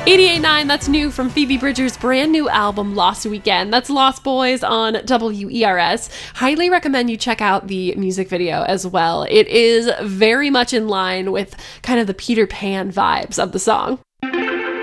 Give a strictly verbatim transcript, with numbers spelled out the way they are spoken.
eighty-eight point nine, that's new from Phoebe Bridgers' brand new album, Lost Weekend. That's Lost Boys on W E R S. Highly recommend you check out the music video as well. It is very much in line with kind of the Peter Pan vibes of the song.